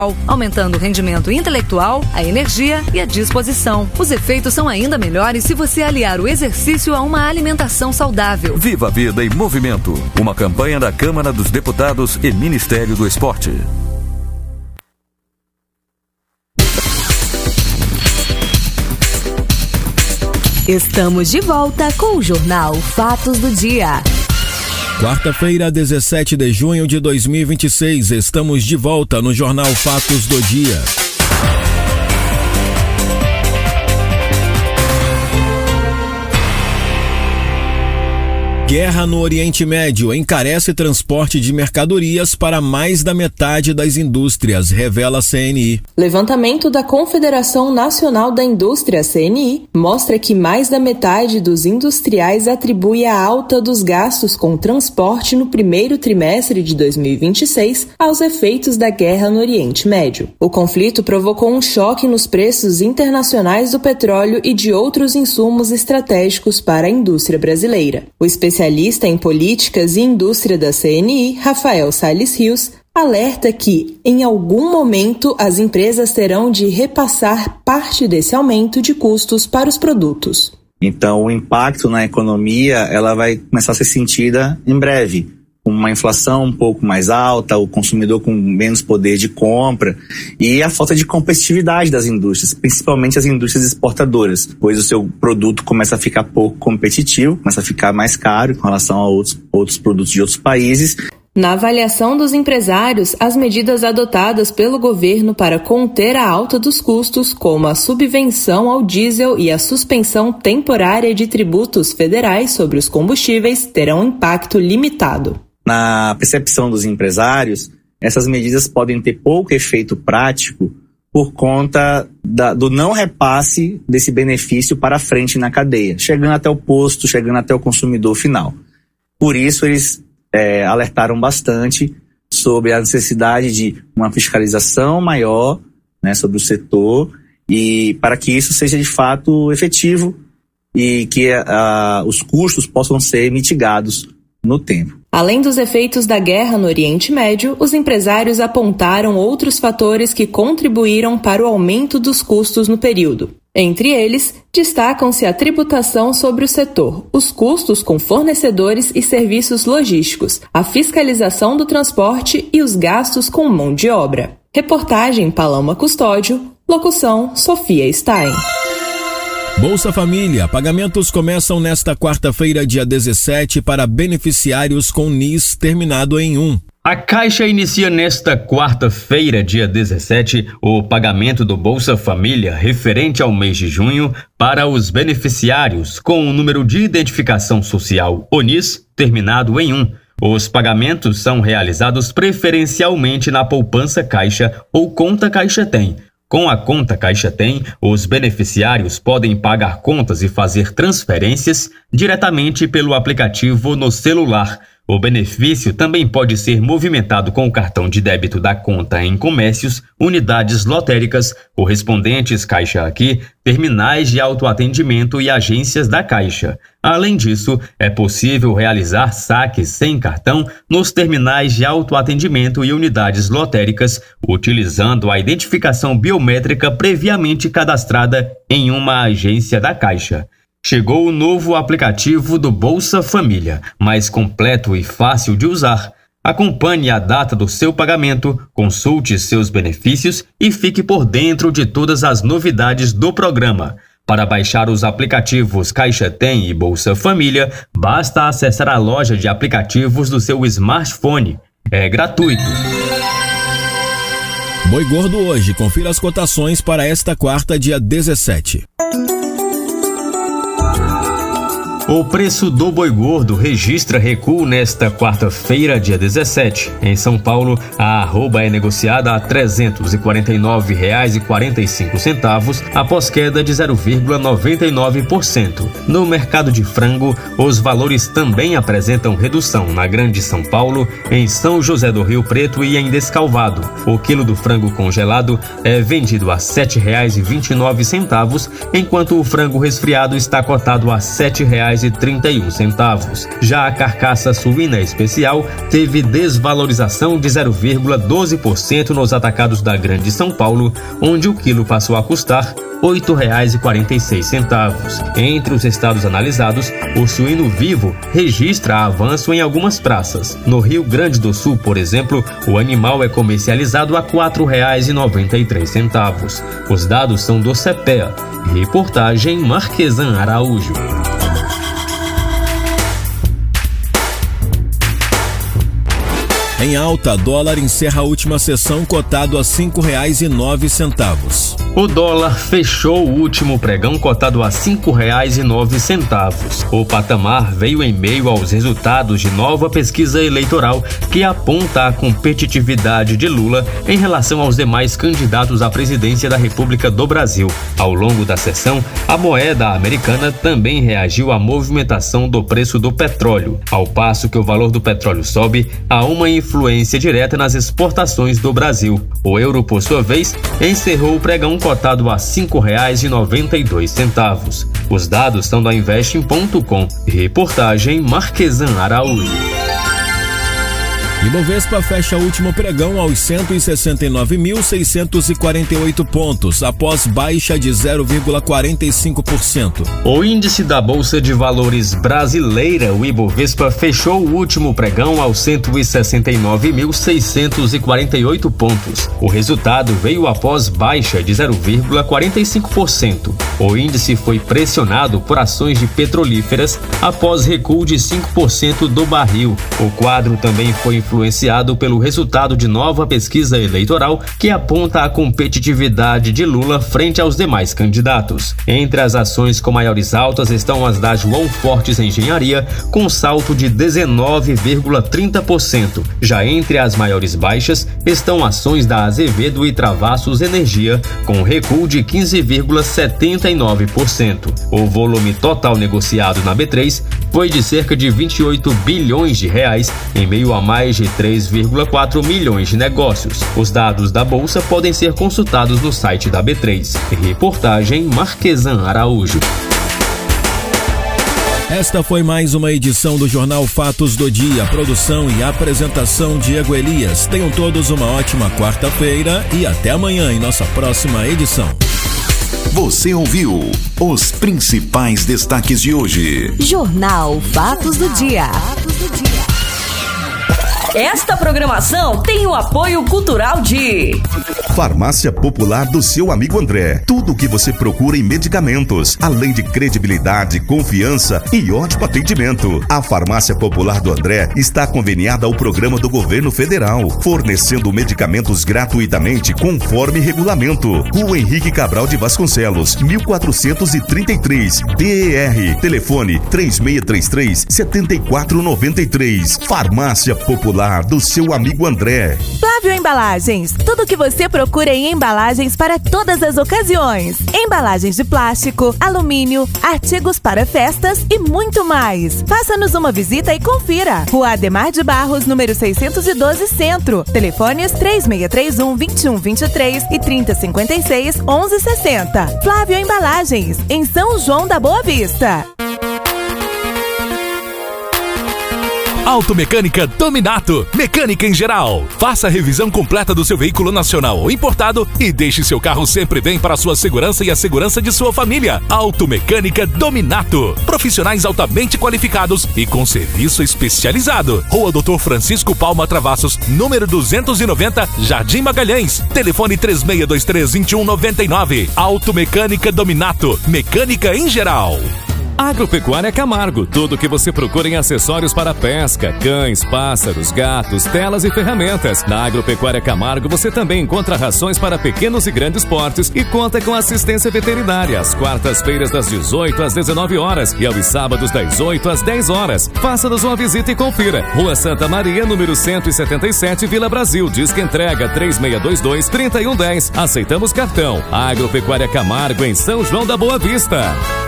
aumentando o rendimento intelectual, a energia e a disposição. Os efeitos são ainda melhores se você aliar o exercício a uma alimentação saudável. Viva a Vida em Movimento, uma campanha da Câmara dos Deputados e Ministério do Esporte. Estamos de volta com o Jornal Fatos do Dia. Quarta-feira, 17 de junho de 2026, estamos de volta no Jornal Fatos do Dia. Guerra no Oriente Médio encarece transporte de mercadorias para mais da metade das indústrias, revela a CNI. Levantamento da Confederação Nacional da Indústria, CNI, mostra que mais da metade dos industriais atribui a alta dos gastos com transporte no primeiro trimestre de 2026 aos efeitos da guerra no Oriente Médio. O conflito provocou um choque nos preços internacionais do petróleo e de outros insumos estratégicos para a indústria brasileira. O especialista em políticas e indústria da CNI, Rafael Salles Rios, alerta que, em algum momento, as empresas terão de repassar parte desse aumento de custos para os produtos. Então, o impacto na economia ela vai começar a ser sentida em breve. Uma inflação um pouco mais alta, o consumidor com menos poder de compra e a falta de competitividade das indústrias, principalmente as indústrias exportadoras, pois o seu produto começa a ficar pouco competitivo, começa a ficar mais caro com relação a outros produtos de outros países. Na avaliação dos empresários, as medidas adotadas pelo governo para conter a alta dos custos, como a subvenção ao diesel e a suspensão temporária de tributos federais sobre os combustíveis, terão impacto limitado. Na percepção dos empresários, essas medidas podem ter pouco efeito prático por conta do não repasse desse benefício para frente na cadeia, chegando até o posto, chegando até o consumidor final. Por isso, eles alertaram bastante sobre a necessidade de uma fiscalização maior, né, sobre o setor, e para que isso seja de fato efetivo e que os custos possam ser mitigados no tempo. Além dos efeitos da guerra no Oriente Médio, os empresários apontaram outros fatores que contribuíram para o aumento dos custos no período. Entre eles, destacam-se a tributação sobre o setor, os custos com fornecedores e serviços logísticos, a fiscalização do transporte e os gastos com mão de obra. Reportagem Paloma Custódio, locução Sofia Stein. Bolsa Família, pagamentos começam nesta quarta-feira, dia 17, para beneficiários com NIS terminado em 1. A Caixa inicia nesta quarta-feira, dia 17, o pagamento do Bolsa Família referente ao mês de junho para os beneficiários com o número de identificação social, o NIS, terminado em 1. Os pagamentos são realizados preferencialmente na poupança Caixa ou conta Caixa Tem. Com a conta Caixa Tem, os beneficiários podem pagar contas e fazer transferências diretamente pelo aplicativo no celular. O benefício também pode ser movimentado com o cartão de débito da conta em comércios, unidades lotéricas, correspondentes Caixa Aqui, terminais de autoatendimento e agências da Caixa. Além disso, é possível realizar saques sem cartão nos terminais de autoatendimento e unidades lotéricas, utilizando a identificação biométrica previamente cadastrada em uma agência da Caixa. Chegou o novo aplicativo do Bolsa Família, mais completo e fácil de usar. Acompanhe a data do seu pagamento, consulte seus benefícios e fique por dentro de todas as novidades do programa. Para baixar os aplicativos Caixa Tem e Bolsa Família, basta acessar a loja de aplicativos do seu smartphone. É gratuito. Boi Gordo hoje. Confira as cotações para esta quarta, dia 17. O preço do boi gordo registra recuo nesta quarta-feira, dia 17. Em São Paulo, a arroba é negociada a R$ 349,45, após queda de 0,99%. No mercado de frango, os valores também apresentam redução na Grande São Paulo, em São José do Rio Preto e em Descalvado. O quilo do frango congelado é vendido a R$ 7,29, enquanto o frango resfriado está cotado a R$ 7,29. R$5,31. Já a carcaça suína especial teve desvalorização de 0,12% nos atacados da Grande São Paulo, onde o quilo passou a custar R$ 8,46. Entre os estados analisados, o suíno vivo registra avanço em algumas praças. No Rio Grande do Sul, por exemplo, o animal é comercializado a R$ 4,93. Os dados são do CEPEA. Reportagem Marquesan Araújo. Em alta, dólar encerra a última sessão cotado a R$ 5,09. O dólar fechou o último pregão cotado a R$ 5,09. O patamar veio em meio aos resultados de nova pesquisa eleitoral que aponta a competitividade de Lula em relação aos demais candidatos à presidência da República do Brasil. Ao longo da sessão, a moeda americana também reagiu à movimentação do preço do petróleo. Ao passo que o valor do petróleo sobe, há uma influência direta nas exportações do Brasil. O euro, por sua vez, encerrou o pregão cotado a R$ 5,92. Os dados são da Investing.com. Reportagem Marquesan Araújo. Ibovespa fecha o último pregão aos 169.648 pontos, após baixa de 0,45%. O índice da Bolsa de Valores brasileira, o Ibovespa, fechou o último pregão aos 169.648 pontos. O resultado veio após baixa de 0,45%. O índice foi pressionado por ações de petrolíferas após recuo de 5% do barril. O quadro também foi influenciado pelo resultado de nova pesquisa eleitoral que aponta a competitividade de Lula frente aos demais candidatos. Entre as ações com maiores altas estão as da João Fortes Engenharia, com salto de 19,30%. Já entre as maiores baixas estão ações da Azevedo e Travassos Energia, com recuo de 15,79%. O volume total negociado na B3 foi de cerca de 28 bilhões de reais, em meio a mais de 3,4 milhões de negócios. Os dados da Bolsa podem ser consultados no site da B3. Reportagem Marquesan Araújo. Esta foi mais uma edição do Jornal Fatos do Dia. Produção e apresentação Diego Elias. Tenham todos uma ótima quarta-feira e até amanhã em nossa próxima edição. Você ouviu os principais destaques de hoje. Jornal Fatos do Dia. Esta programação tem o apoio cultural de Farmácia Popular do seu amigo André. Tudo o que você procura em medicamentos, além de credibilidade, confiança e ótimo atendimento. A Farmácia Popular do André está conveniada ao programa do governo federal, fornecendo medicamentos gratuitamente conforme regulamento. Rua Henrique Cabral de Vasconcelos, 1433, DER. Telefone 3633-7493. Farmácia Popular do seu amigo André. Flávio Embalagens. Tudo que você procura em embalagens para todas as ocasiões. Embalagens de plástico, alumínio, artigos para festas e muito mais. Faça-nos uma visita e confira. Rua Ademar de Barros, número 612, Centro. Telefones 3631-2123 e 3056-1160. Flávio Embalagens, em São João da Boa Vista. Automecânica Dominato, mecânica em geral. Faça a revisão completa do seu veículo nacional ou importado e deixe seu carro sempre bem para a sua segurança e a segurança de sua família. Automecânica Dominato. Profissionais altamente qualificados e com serviço especializado. Rua Dr. Francisco Palma Travassos, número 290, Jardim Magalhães. Telefone 3623-2199. Automecânica Dominato, mecânica em geral. Agropecuária Camargo, tudo o que você procura em acessórios para pesca, cães, pássaros, gatos, telas e ferramentas. Na Agropecuária Camargo você também encontra rações para pequenos e grandes portes e conta com assistência veterinária às quartas-feiras das 18 às 19 horas e aos sábados das 8 às 10 horas. Faça-nos uma visita e confira. Rua Santa Maria, número 177, Vila Brasil. Disque entrega 3622-3110. Aceitamos cartão. Agropecuária Camargo em São João da Boa Vista.